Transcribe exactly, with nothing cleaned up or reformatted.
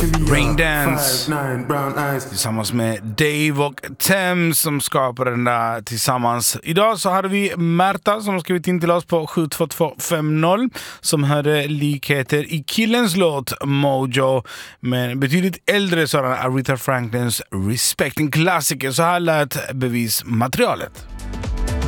Rain Dance tillsammans med Dave och Thames som skapade den där tillsammans. Idag så hade vi Märta som skrivit in till oss på sju två två fem noll som hade likheter i killens låt Mojo, men betydligt äldre sådan Aretha Franklins Respect, en klassiker. Så här lät bevismaterialet.